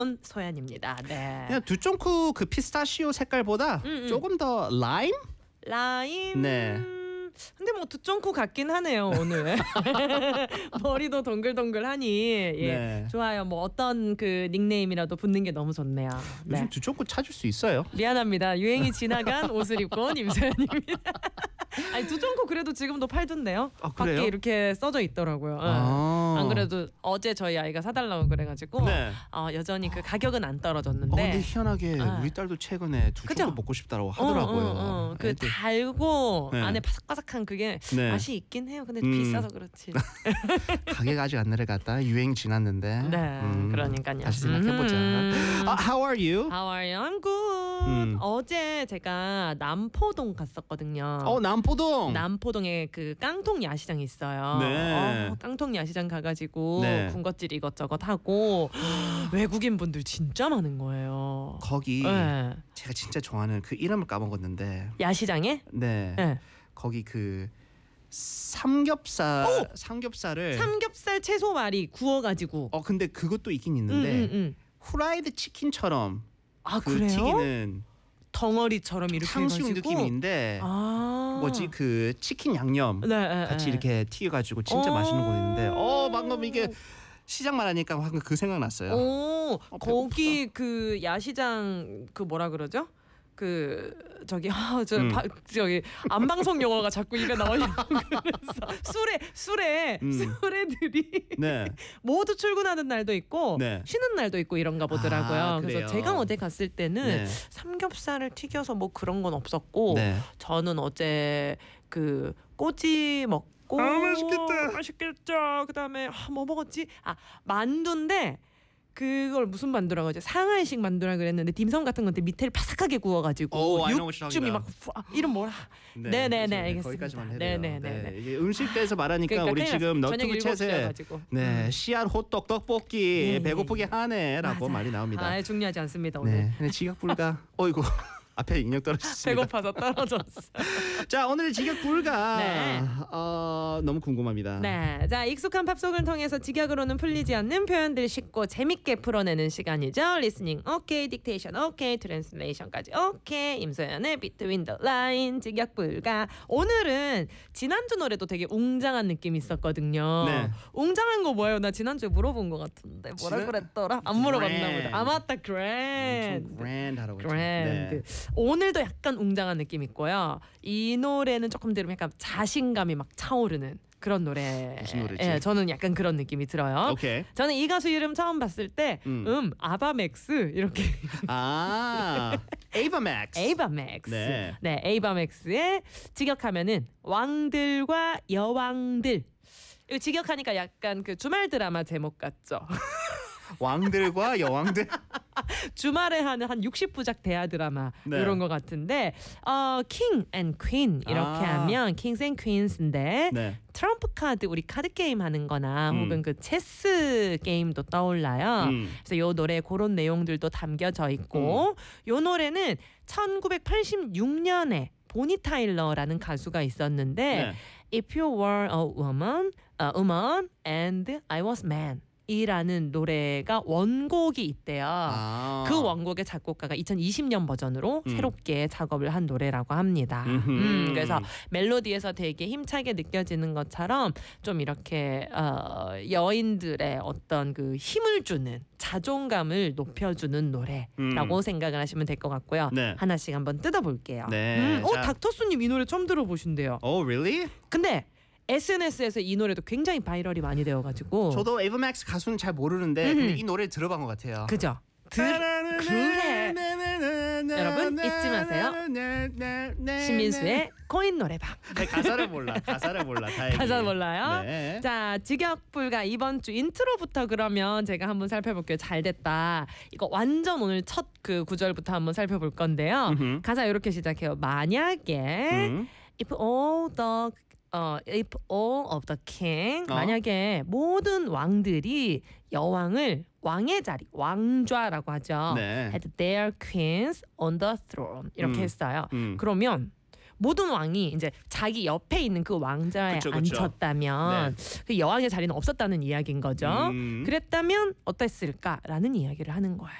소연입니다. 네. 그냥 두쫑쿠 그 피스타치오 색깔보다 조금 더 라임? 라임. 네. 근데 뭐 두쫑쿠 같긴 하네요 오늘. 머리도 동글동글하니 예. 네. 좋아요. 뭐 어떤 그 닉네임이라도 붙는 게 너무 좋네요. 요즘 네. 두쫑쿠 찾을 수 있어요. 미안합니다. 유행이 지나간 옷을 입고 온 임소연입니다. 아니 두쫑쿠 그래도 지금도 팔던데요. 아, 그래요? 밖에 이렇게 써져 있더라고요. 안 그래도 어제 저희 아이가 사달라고 그래가지고 네. 여전히 그 가격은 안 떨어졌는데. 근데 희한하게 우리 딸도 최근에 두쫑쿠 그죠? 먹고 싶다고 하더라고요. 그 애들. 달고 네. 안에 바삭바삭한 그게 네. 맛이 있긴 해요. 근데 비싸서 그렇지. 가게가 아직 안 내려갔다. 유행 지났는데. 네, 그러니까요. 다시 생각해보자. How are you? How are you? I'm good. 어제 제가 남포동 갔었거든요. 남포동. 남포동에 그 깡통 야시장이 있어요. 네. 깡통 야시장 가가지고 네. 군것질 이것저것 하고 외국인 분들 진짜 많은 거예요. 거기 네. 제가 진짜 좋아하는 그 이름을 까먹었는데. 야시장에? 네. 네. 거기 그 삼겹살을 삼겹살 채소 말이 구워가지고. 근데 그것도 있긴 있는데 후라이드 치킨처럼 그 그래요? 튀기는 덩어리처럼 이렇게 탕수육 해가지고. 느낌인데 뭐지 그 치킨 양념 네, 같이 네. 이렇게 튀겨가지고 진짜 맛있는 거 있는데 방금 이게 시장 말하니까 방금 그 생각났어요. 거기 그 야시장 그 뭐라 그러죠? 그 저기 저기 안방송 용어가 자꾸 입에 나오려고 그래서 수레들이 네. 모두 출근하는 날도 있고 네. 쉬는 날도 있고 이런가 보더라고요. 그래요? 그래서 제가 어제 갔을 때는 네. 삼겹살을 튀겨서 뭐 그런 건 없었고 네. 저는 어제 그 꼬지 먹고 맛있겠죠. 그다음에 뭐 먹었지? 만두인데 그걸 무슨 만두라고 하죠? 상하이식 만두라 그랬는데 딤섬 같은 건데 밑에를 바삭하게 구워가지고 육즙이 막 이름 뭐라? 네네네 알겠습니다. 거기까지만 해요. 네네네. 이게 음식대에서 말하니까 그러니까 우리 지금 저녁 너튜브 7시여 챗에 가지고. 씨알 호떡 떡볶이 배고프게 하네라고 말이 나옵니다. 중요하지 않습니다 오늘. 네, 근데 직역불가. 어이구 앞에 인력 떨어졌습니다. 배고파서 떨어졌어. 자 오늘의 직역불가 네. 너무 궁금합니다. 네, 자 익숙한 팝송을 통해서 직역으로는 풀리지 않는 표현들 쉽고 재밌게 풀어내는 시간이죠. 리스닝 오케이, 딕테이션 오케이, 트랜슬레이션까지 오케이. 임소연의 Between the Line 직역불가. 오늘은 지난주 노래도 되게 웅장한 느낌이 있었거든요. 네. 웅장한 거 뭐예요? 나 지난주에 물어본 것 같은데 뭐라 그랬더라? 안 물어봤나 보다. 맞다, grand. 그랜드하라고 했죠. 그랜드. 네. 오늘도 약간 웅장한 느낌 있고요. 이 노래는 조금 들으면 약간 자신감이 막 차오르는 그런 노래. 무슨 노래지? 예, 저는 약간 그런 느낌이 들어요. 오케이. 저는 이 가수 이름 처음 봤을 때 아바맥스 이렇게 에이바맥스. 에이바맥스. 네. 네, 에이바맥스의 직역하면은 왕들과 여왕들. 이거 직역하니까 약간 그 주말 드라마 제목 같죠? 왕들과 여왕들. 주말에 하는 한 60부작 대하 드라마 네. 이런 것 같은데 king and queen 이렇게 하면 kings and queens인데 네. 트럼프 카드 우리 카드 게임 하는 거나 혹은 그 체스 게임도 떠올라요. 그래서 요 노래에 그런 내용들도 담겨져 있고 요 노래는 1986년에 보니 타일러라는 가수가 있었는데 네. If you were a woman and I was man 이라는 노래가 원곡이 있대요. 그 원곡의 작곡가가 2020년 버전으로 새롭게 작업을 한 노래라고 합니다. 그래서 멜로디에서 되게 힘차게 느껴지는 것처럼 좀 이렇게 여인들의 어떤 그 힘을 주는 자존감을 높여주는 노래라고 생각을 하시면 될 것 같고요. 네. 하나씩 한번 뜯어볼게요. 네. 자. 닥터수님 이 노래 처음 들어보신대요. really? 근데 SNS에서 이 노래도 굉장히 바이럴이 많이 되어가지고 저도 에이바맥스 가수는 잘 모르는데 근데 이 노래 들어본 것 같아요. 그죠? 그래. 여러분 잊지 마세요. 신민수의 코인 노래방. 가사를 몰라. 다행히. 가사 몰라요? 네. 자, 직역불가 이번 주 인트로부터 그러면 제가 한번 살펴볼게요. 잘 됐다. 이거 완전 오늘 첫 그 구절부터 한번 살펴볼 건데요. 가사 이렇게 시작해요. 만약에 if all of the king 만약에 모든 왕들이 여왕을 왕의 자리 왕좌라고 하죠. 네. had their queens on the throne 이렇게 했어요. 그러면 모든 왕이 이제 자기 옆에 있는 그 왕자에 그쵸. 앉혔다면 그 여왕의 자리는 없었다는 이야기인 거죠. 그랬다면 어땠을까라는 이야기를 하는 거예요.